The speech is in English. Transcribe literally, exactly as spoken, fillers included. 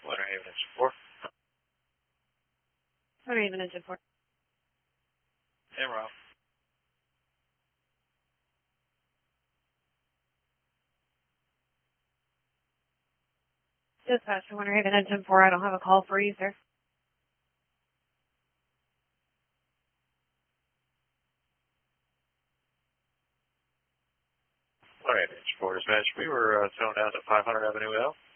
Winter Haven Engine four. Winter Haven Engine four. Hey, Rob. Dispatch to Winter Haven Engine four. I don't have a call for you, sir. Winter Haven Engine four dispatch. We were uh, towing down to five hundred Avenue L.